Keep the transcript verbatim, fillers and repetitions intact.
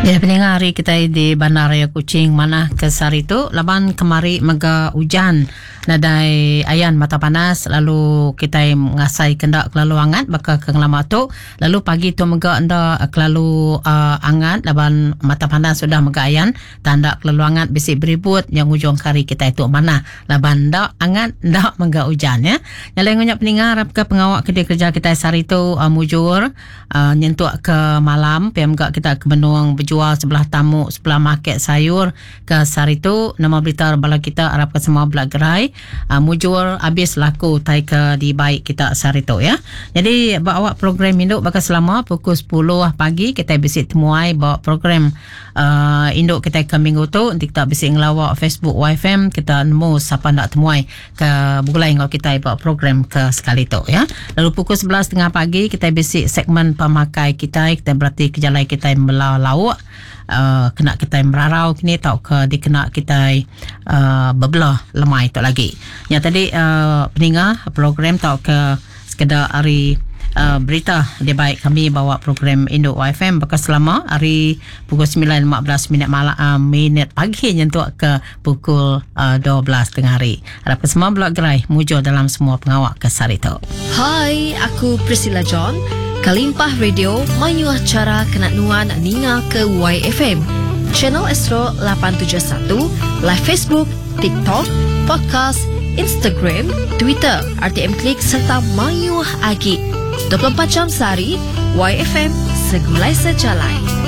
Ya, pendengar hari kita di Bandar Raya Kuching mana ke Sarito laban kemari mega hujan nadai ayan mata panas lalu kita ngasai kendak kelalu hangat baka ke lama tu lalu pagi tu mega anda kelalu uh, hangat laban mata panas sudah mega ayan tanda kelalu hangat bisi beribut yang ujung kari kita itu mana laban dak hangat dak mega hujan ya nyalai ngunya pendengar ke pengawak kedai kerja kita Sarito uh, mujur uh, nyentuk ke malam pm gak kita ke Benung jual sebelah tamu sebelah market sayur ke Sarito nama berita bala kita harap ke semua belak gerai uh, mujur habis laku tai ke di baik kita Sarito ya. Jadi bawa program induk bakal selama pukul sepuluh pagi kita bisik temuai bawa program uh, induk kita ke minggu tu nanti kita bisik ngelawak Facebook Y F M kita nemu siapa nak temuai ke bulai ngau kita bawa program ke sekali tu ya. Lalu pukul sebelas tiga puluh pagi kita bisik segmen pemakai kita kita berarti kejalai kita melalawak Uh, kena kita merarau kini tau ke dikena kita uh, berbelah lemai tu lagi. Yang tadi uh, pendengar program tau ke sekedar hari uh, berita dia baik kami bawa program Indo Y F M bekas selama hari pukul sembilan lima belas minit malam uh, minit pagi nyentuk ke pukul uh, dua belas tengah hari. Harap ke semua blok gerai mujur dalam semua pengawak ke Sarito. Hai, aku Priscilla John. Kalimpah Radio mayu acara kena nuan ninga ke Y F M. Channel Astro lapan tujuh satu, live Facebook, TikTok, podcast, Instagram, Twitter, R T M Klik serta mayu agi. dua puluh empat jam sehari, Y F M segulai sejalai.